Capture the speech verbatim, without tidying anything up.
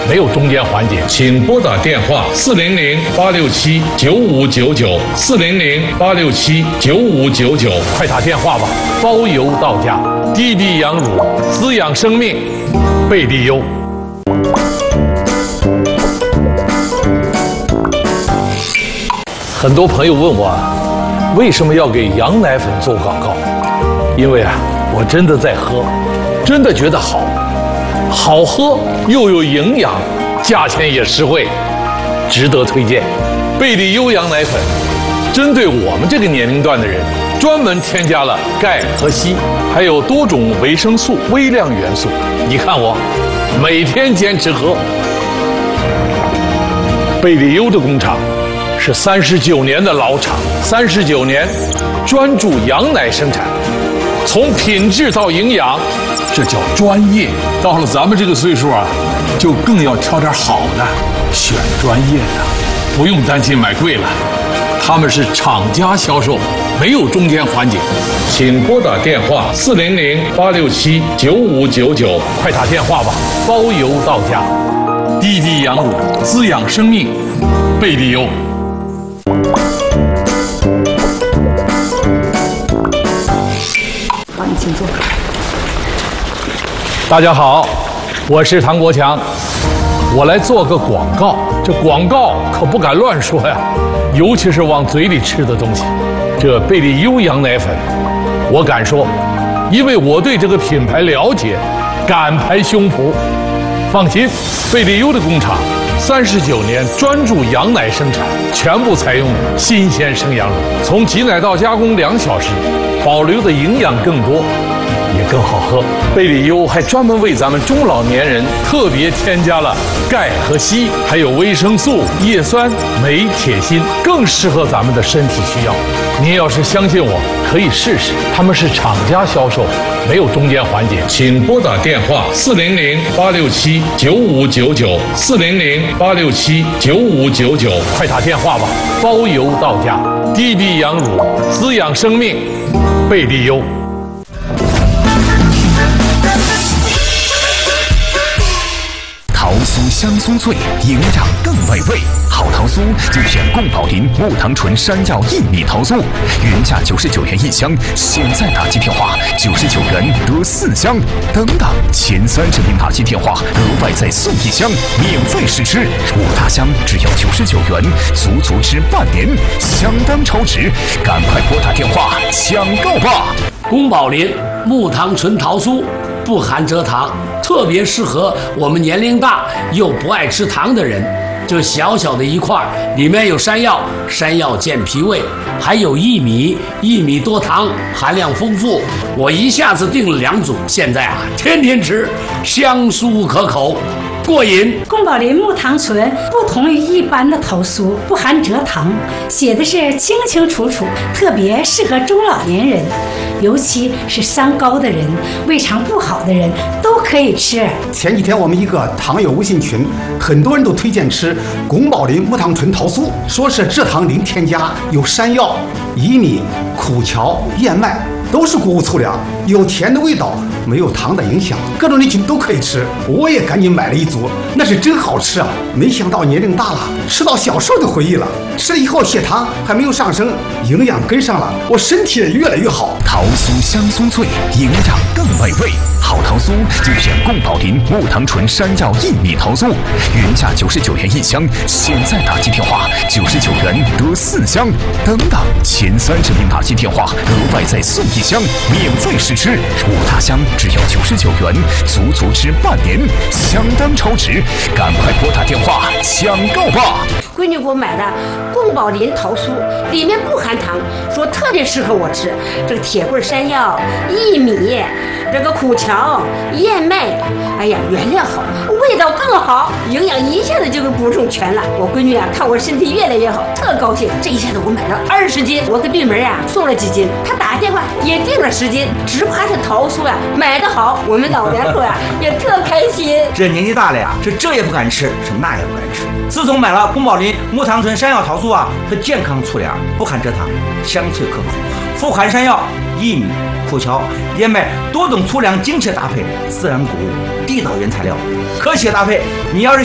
没有中间环节。 请拨打电话四零零八六七九五九九四零零八六七九五九九， 快打电话吧，包邮到家。滴滴羊乳，滋养生命，贝利优。很多朋友问我，为什么要给羊奶粉做广告？因为啊，我真的在喝，真的觉得好，好喝又有营养，价钱也实惠，值得推荐。贝利优羊奶粉，针对我们这个年龄段的人，专门添加了钙和硒，还有多种维生素、微量元素。你看我，每天坚持喝。贝利优的工厂是三十九年的老厂，三十九年专注羊奶生产，从品质到营养，这叫专业。到了咱们这个岁数啊，就更要挑点好的，选专业的，不用担心买贵了。他们是厂家销售，没有中间环节。 请拨打电话四零零八六七九五九九， 快打电话吧，包邮到家。滴滴羊乳，滋养生命，贝利优。 好，你请坐。 大家好，我是唐国强，我来做个广告。这广告可不敢乱说呀，尤其是往嘴里吃的东西。这贝利优羊奶粉，我敢说，因为我对这个品牌了解，敢拍胸脯。放心，贝利优的工厂三十九年专注羊奶生产，全部采用新鲜生羊乳，从挤奶到加工两小时，保留的营养更多，也更好喝。贝利优还专门为咱们中老年人特别添加了钙和硒，还有维生素、叶酸、镁、铁、锌，更适合咱们的身体需要。您要是相信我，可以试试。他们是厂家销售，没有中间环节。 请拨打电话四零零八六七九五九九四零零八六七九五九九， 快打电话吧，包邮到家。滴滴羊乳，滋养生命，贝利优。 桃酥香酥脆，营养更美味。好桃酥就选贡宝林木糖醇山药薏米桃酥，原价九十九元一箱，现在打击电话九十九元得四箱。等等，前三十名打击电话额外再送一箱，免费试吃。五大箱只要九十九元，足足吃半年，相当超值。赶快拨打电话抢购吧！ 宫保林木糖醇桃酥不含蔗糖，特别适合我们年龄大又不爱吃糖的人。这小小的一块，里面有山药，山药健脾胃，还有薏米，薏米多糖，含量丰富。我一下子订了两组，现在啊，天天吃，香酥可口，过瘾。 宫保林木糖醇不同于一般的桃酥，不含蔗糖，写的是清清楚楚，特别适合中老年人，尤其是三高的人、胃肠不好的人都可以吃。 前几天我们一个糖友微信群，很多人都推荐吃宫保林木糖醇桃酥，说是蔗糖零添加，有山药、薏米、苦荞、燕麦，都是谷物粗粮，有甜的味道，没有糖的影响，各种人群都可以吃。我也赶紧买了一组，那是真好吃啊！没想到年龄大了，吃到小时候的回忆了。吃了以后血糖还没有上升，营养跟上了，我身体也越来越好。 桃酥香酥脆，营养更美味。好桃酥就选贡宝林木糖醇山药薏米桃酥，原价九十九元一箱，现在打击电话九十九元得四箱。等等，前三十名打击电话额外再送一箱，免费试吃。五大箱只要九十九元，足足吃半年，相当超值。赶快拨打电话抢购吧！ 闺女给我买的贡宝林桃酥，里面不含糖，说特别适合我吃。这个铁棍山药、薏米、这个苦荞、燕麦，哎呀，原料好，味道更好，营养一下子就给补充全了。我闺女啊，看我身体越来越好，特高兴。这一下子我买了二十斤，我给对门啊送了几斤，她打电话也订了十斤，只怕这桃酥啊买得好，我们老两口啊也特开心。 这年纪大了呀，是这也不敢吃，是那也不敢吃。自从买了宫保林木糖醇山药桃酥啊，它健康粗粮，不含蔗糖，香脆可口，富含山药、薏米、苦荞、燕麦多种粗粮精确搭配，自然谷物，地道原材料，科学搭配。你要是